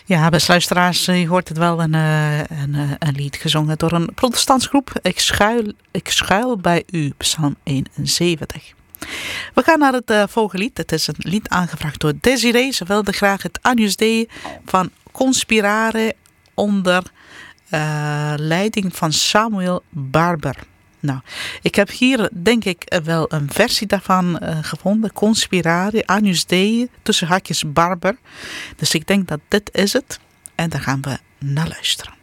Ja, beste luisteraars, je hoort het wel, een lied gezongen door een protestantsgroep. Ik schuil bij u, Psalm 71. We gaan naar het volgende lied. Het is een lied aangevraagd door Desiree. Ze wilde graag het Agnus Dei van Conspirare onder leiding van Samuel Barber. Nou, ik heb hier denk ik wel een versie daarvan gevonden. Conspirare, Agnus Dei, tussen haakjes Barber. Dus ik denk dat dit is het. En daar gaan we naar luisteren.